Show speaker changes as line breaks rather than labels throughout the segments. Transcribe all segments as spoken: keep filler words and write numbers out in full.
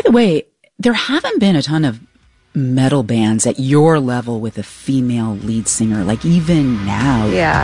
By the way, there haven't been a ton of metal bands at your level with a female lead singer, like even now.
Yeah.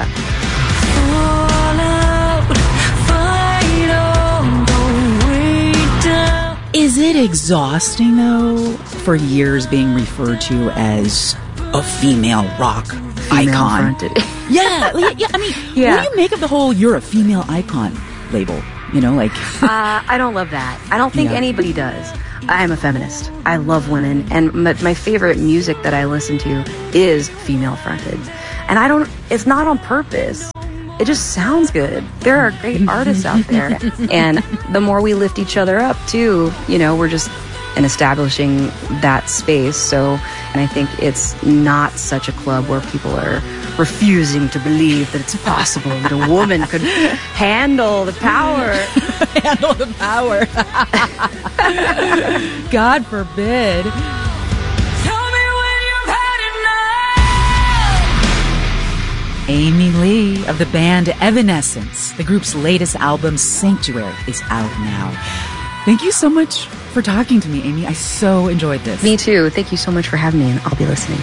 Is it exhausting, though, for years being referred to as a female rock
Female
icon?
Fronted.
Yeah, yeah. I mean,
yeah.
What do you make of the whole "you're a female icon" label? You know, like.
uh, I don't love that. I don't think
yeah.
anybody does. I'm a feminist. I love women, and my, my favorite music that I listen to is female fronted. And I don't. It's not on purpose. It just sounds good. There are great artists out there. And the more we lift each other up, too, you know, we're just in establishing that space. So, and I think it's not such a club where people are refusing to believe that it's possible that a woman could handle the power.
handle the power. God forbid. Amy Lee of the band Evanescence. The group's latest album, Sanctuary, is out now. Thank you so much for talking to me, Amy. I so enjoyed this.
Me too. Thank you so much for having me, and I'll be listening.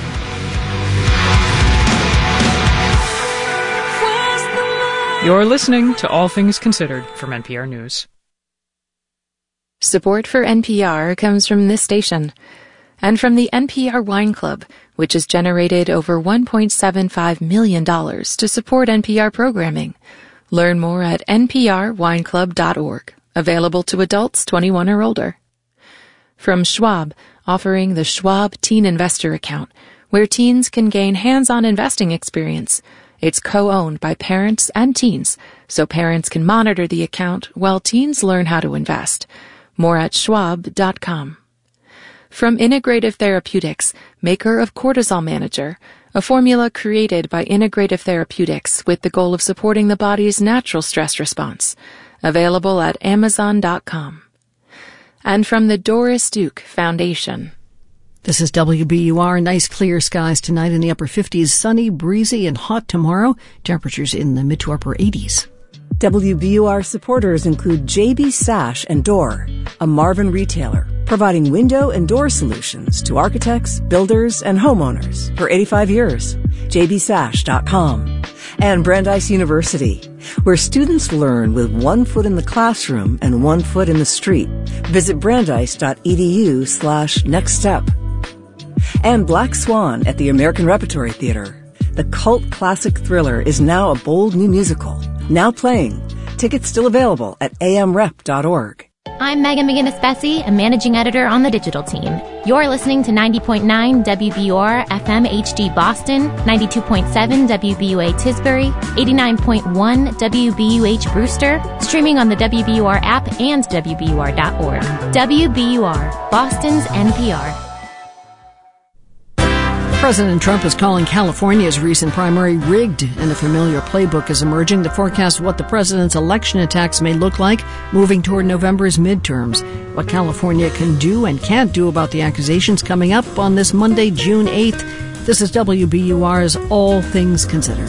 You're listening to All Things Considered from N P R News.
Support for N P R comes from this station and from the N P R Wine Club, which has generated over one point seven five million dollars to support N P R programming. Learn more at n p r wine club dot org. Available to adults twenty-one or older. From Schwab, offering the Schwab Teen Investor Account, where teens can gain hands-on investing experience. It's co-owned by parents and teens, so parents can monitor the account while teens learn how to invest. More at schwab dot com. From Integrative Therapeutics, maker of Cortisol Manager, a formula created by Integrative Therapeutics with the goal of supporting the body's natural stress response. Available at amazon dot com. And from the Doris Duke Foundation.
This is W B U R. Nice clear skies tonight in the upper fifties, sunny, breezy, and hot tomorrow. Temperatures in the mid to upper eighties.
W B U R supporters include J B Sash and Door, a Marvin retailer, providing window and door solutions to architects, builders, and homeowners for eighty-five years. j b sash dot com. And Brandeis University, where students learn with one foot in the classroom and one foot in the street. Visit brandeis dot e d u slash next step. And Black Swan at the American Repertory Theater. The cult classic thriller is now a bold new musical. Now playing. Tickets still available at a m rep dot org.
I'm Megan McGinnis-Bessie, a managing editor on the digital team. You're listening to ninety point nine W B U R F M H D Boston, ninety-two point seven W B U A Tisbury, eighty-nine point one W B U H Brewster, streaming on the W B U R app and W B U R dot org. W B U R, Boston's N P R.
President Trump is calling California's recent primary rigged, and a familiar playbook is emerging to forecast what the president's election attacks may look like moving toward November's midterms. What California can do and can't do about the accusations coming up on this Monday, June eighth. This is W B U R's All Things Considered.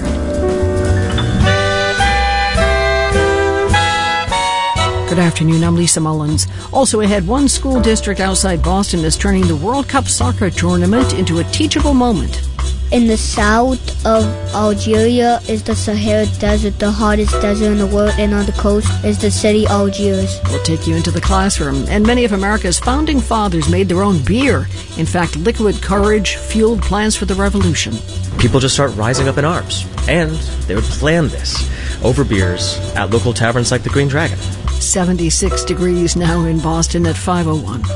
Good afternoon, I'm Lisa Mullins. Also ahead, one school district outside Boston is turning the World Cup soccer tournament into a teachable moment.
In the south of Algeria is the Sahara Desert, the hottest desert in the world, and on the coast is the city Algiers.
We'll take you into the classroom, and many of America's founding fathers made their own beer. In fact, liquid courage fueled plans for the revolution.
People just start rising up in arms, and they would plan this over beers at local taverns like the Green Dragon.
seventy-six degrees now in Boston at five oh one.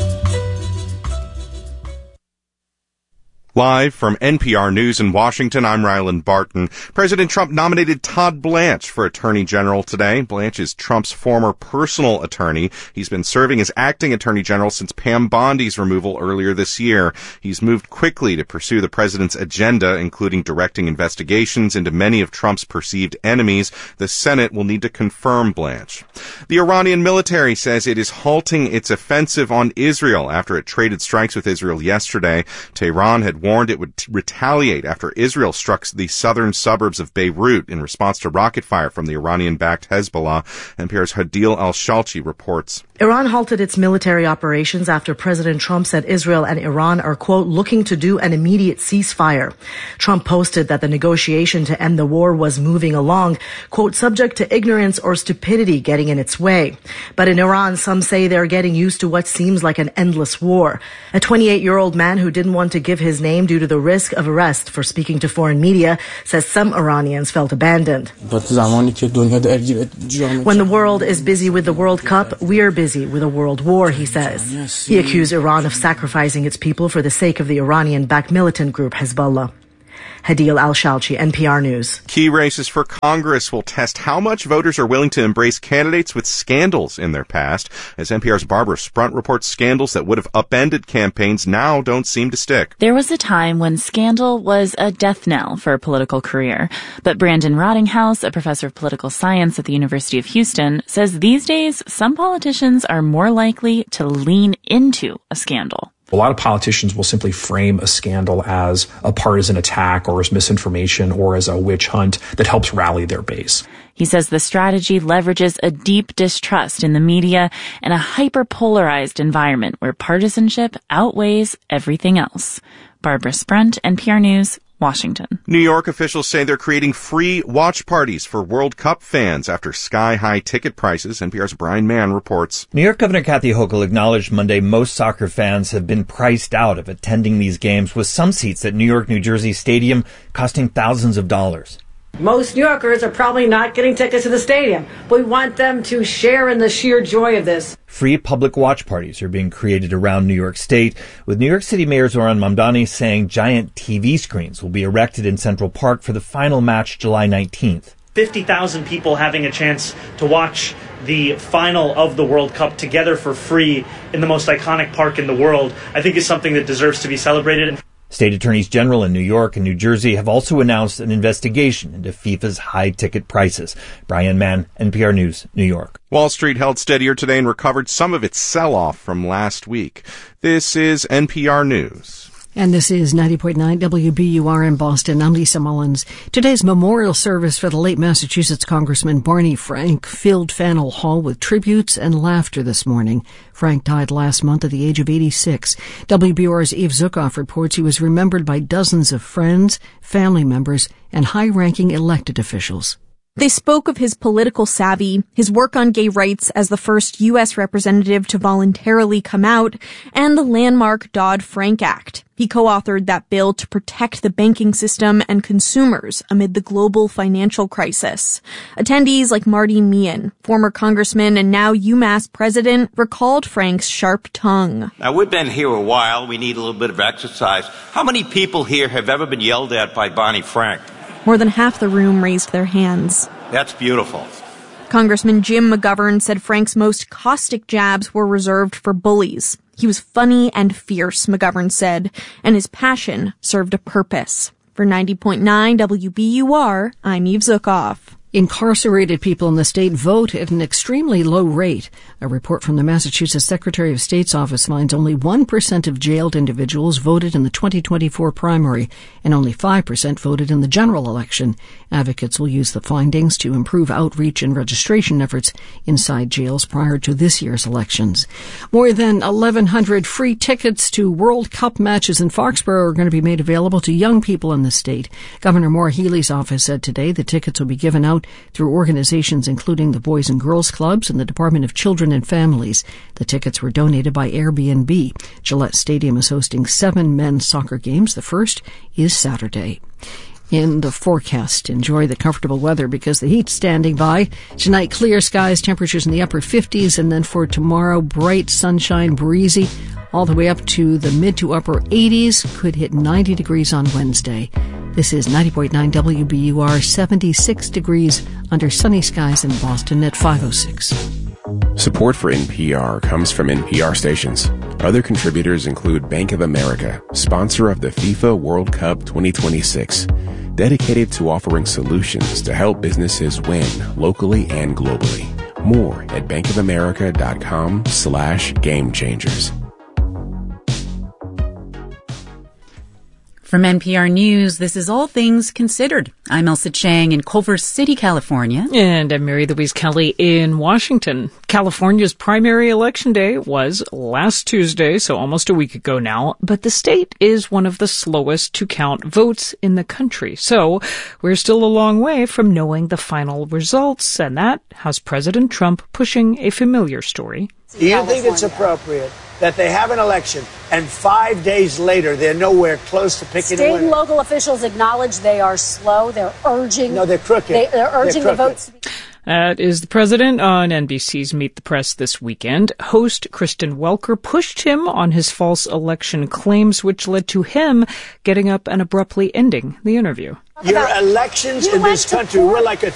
Live from N P R News in Washington, I'm Ryland Barton. President Trump nominated Todd Blanche for Attorney General today. Blanche is Trump's former personal attorney. He's been serving as acting Attorney General since Pam Bondi's removal earlier this year. He's moved quickly to pursue the president's agenda, including directing investigations into many of Trump's perceived enemies. The Senate will need to confirm Blanche. The Iranian military says it is halting its offensive on Israel after it traded strikes with Israel yesterday. Tehran had warned it would t- retaliate after Israel struck the southern suburbs of Beirut in response to rocket fire from the Iranian-backed Hezbollah. N P R's Hadil Al-Shalchi reports.
Iran halted its military operations after President Trump said Israel and Iran are, quote, looking to do an immediate ceasefire. Trump posted that the negotiation to end the war was moving along, quote, subject to ignorance or stupidity getting in its way. But in Iran, some say they're getting used to what seems like an endless war. A twenty-eight-year-old man who didn't want to give his name due to the risk of arrest for speaking to foreign media says some Iranians felt abandoned. When the world is busy with the World Cup, we're busy with a world war, he says. He accused Iran of sacrificing its people for the sake of the Iranian-backed militant group Hezbollah. Hadil Al-Shalchi, N P R News.
Key races for Congress will test how much voters are willing to embrace candidates with scandals in their past. As N P R's Barbara Sprunt reports, scandals that would have upended campaigns now don't seem to stick.
There was a time when scandal was a death knell for a political career. But Brandon Rottinghouse, a professor of political science at the University of Houston, says these days some politicians are more likely to lean into a scandal.
A lot of politicians will simply frame a scandal as a partisan attack or as misinformation or as a witch hunt that helps rally their base.
He says the strategy leverages a deep distrust in the media and a hyper-polarized environment where partisanship outweighs everything else. Barbara Sprunt, N P R News, Washington.
New York officials say they're creating free watch parties for World Cup fans after sky-high ticket prices. N P R's Brian Mann reports.
New York Governor Kathy Hochul acknowledged Monday most soccer fans have been priced out of attending these games, with some seats at New York, New Jersey Stadium costing thousands of dollars.
Most New Yorkers are probably not getting tickets to the stadium. We want them to share in the sheer joy of this.
Free public watch parties are being created around New York State, with New York City Mayor Zohran Mamdani saying giant T V screens will be erected in Central Park for the final match July nineteenth.
fifty thousand people having a chance to watch the final of the World Cup together for free in the most iconic park in the world, I think is something that deserves to be celebrated.
State attorneys general in New York and New Jersey have also announced an investigation into FIFA's high ticket prices. Brian Mann, N P R News, New York.
Wall Street held steadier today and recovered some of its sell-off from last week. This is N P R News.
And this is ninety point nine W B U R in Boston. I'm Lisa Mullins. Today's memorial service for the late Massachusetts Congressman Barney Frank filled Faneuil Hall with tributes and laughter this morning. Frank died last month at the age of eighty-six. W B U R's Eve Zukoff reports he was remembered by dozens of friends, family members, and high-ranking elected officials.
They spoke of his political savvy, his work on gay rights as the first U S representative to voluntarily come out, and the landmark Dodd-Frank Act. He co-authored that bill to protect the banking system and consumers amid the global financial crisis. Attendees like Marty Meehan, former congressman and now UMass president, recalled Frank's sharp tongue.
Now, we've been here a while. We need a little bit of exercise. How many people here have ever been yelled at by Barney Frank?
More than half the room raised their hands.
That's beautiful.
Congressman Jim McGovern said Frank's most caustic jabs were reserved for bullies. He was funny and fierce, McGovern said, and his passion served a purpose. For ninety point nine W B U R, I'm Eve Zukoff.
Incarcerated people in the state vote at an extremely low rate. A report from the Massachusetts Secretary of State's office finds only one percent of jailed individuals voted in the twenty twenty-four primary, and only five percent voted in the general election. Advocates will use the findings to improve outreach and registration efforts inside jails prior to this year's elections. More than eleven hundred free tickets to World Cup matches in Foxborough are going to be made available to young people in the state. Governor Maura Healey's office said today the tickets will be given out through organizations including the Boys and Girls Clubs and the Department of Children and Families. The tickets were donated by Airbnb. Gillette Stadium is hosting seven men's soccer games. The first is Saturday. In the forecast, enjoy the comfortable weather because the heat's standing by. Tonight, clear skies, temperatures in the upper fifties, and then for tomorrow, bright sunshine, breezy, all the way up to the mid to upper eighties, could hit ninety degrees on Wednesday. This is ninety point nine W B U R, seventy-six degrees under sunny skies in Boston at five oh six.
Support for N P R comes from N P R stations. Other contributors include Bank of America, sponsor of the FIFA World Cup twenty twenty-six, dedicated to offering solutions to help businesses win locally and globally. More at bankofamerica.com slash game changers.
From N P R News, this is All Things Considered. I'm Elsa Chang in Culver City, California.
And I'm Mary Louise Kelly in Washington. California's primary election day was last Tuesday, so almost a week ago now, but the state is one of the slowest to count votes in the country. So we're still a long way from knowing the final results, and that has President Trump pushing a familiar story.
Do you think it's appropriate that they have an election and five days later they're nowhere close to picking a winner?
State and local officials acknowledge they are slow. They're urging.
No, they're crooked.
They, they're urging
they're
the votes to be.
That is the president on N B C's Meet the Press this weekend. Host Kristen Welker pushed him on his false election claims, which led to him getting up and abruptly ending the interview.
Your elections
you
in this country, we're like a